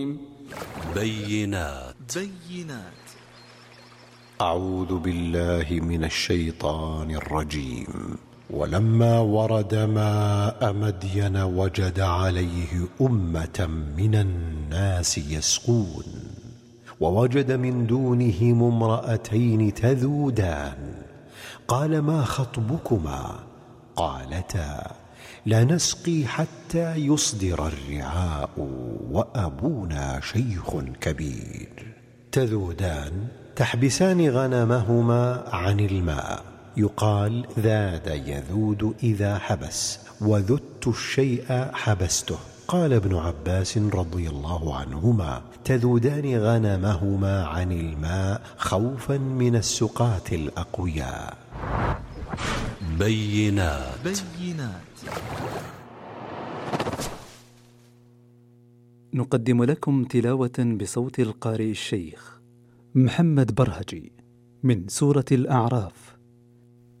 بينات. أعوذ بالله من الشيطان الرجيم. ولما ورد ماء مدين وجد عليه أمة من الناس يسقون، ووجد من دونهم امرأتين تذودان، قال ما خطبكما؟ قالتا لا نسقي حتى يصدر الرعاء وأبونا شيخ كبير. تذودان تحبسان غنمهما عن الماء، يقال ذاد يذود إذا حبس، وذدت الشيء حبسته. قال ابن عباس رضي الله عنهما تذودان غنمهما عن الماء خوفا من السقاة الأقوياء. بينات. نقدم لكم تلاوة بصوت القارئ الشيخ محمد برهجي من سورة الأعراف.